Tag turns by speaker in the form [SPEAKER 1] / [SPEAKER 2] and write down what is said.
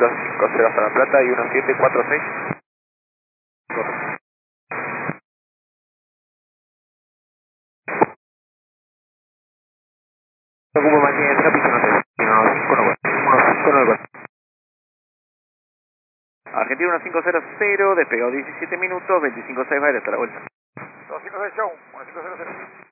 [SPEAKER 1] 1050 hasta La Plata y 1746. Ocupo máquina de tráfico, no te 1594. Argentina 1500, despegado 17 minutos, 25.6 va a ir hasta la vuelta.
[SPEAKER 2] 256, chau, 1500.